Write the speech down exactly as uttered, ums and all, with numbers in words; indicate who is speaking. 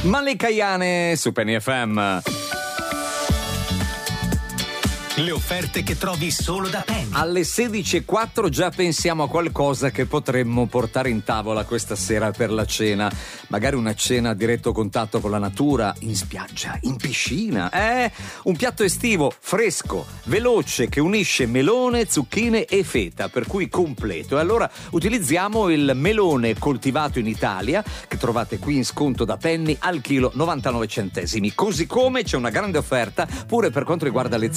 Speaker 1: Malika Ayane su Penny F M.
Speaker 2: Le offerte che trovi solo da Penny.
Speaker 1: Alle sedici e quattro già pensiamo a qualcosa che potremmo portare in tavola questa sera per la cena. Magari una cena a diretto contatto con la natura, in spiaggia, in piscina. Eh? Un piatto estivo, fresco, veloce, che unisce melone, zucchine e feta, per cui completo. E allora utilizziamo il melone coltivato in Italia, che trovate qui in sconto da Penny al chilo novantanove centesimi. Così come c'è una grande offerta pure per quanto riguarda le